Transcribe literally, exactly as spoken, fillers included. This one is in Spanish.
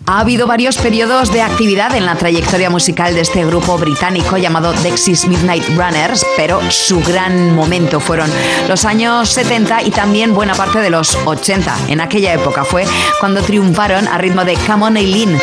Ha habido varios periodos de actividad en la trayectoria musical de este grupo británico llamado Dexys Midnight Runners, pero su gran momento fueron los años setenta y también buena parte de los ochenta. En aquella época fue cuando triunfaron a ritmo de Come On Eileen,